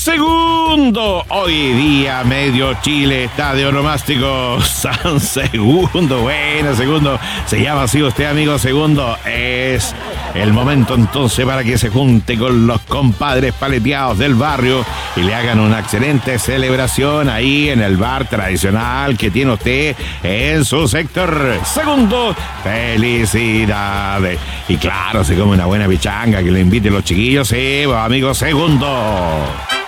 Segundo, hoy día medio Chile está de onomástico San Segundo. Bueno, Segundo, se llama así usted, amigo Segundo. Es el momento entonces para que se junte con los compadres paleteados del barrio y le hagan una excelente celebración ahí en el bar tradicional que tiene usted en su sector. Segundo, felicidades. Y claro, se come una buena pichanga, que le inviten los chiquillos, sí, amigo Segundo.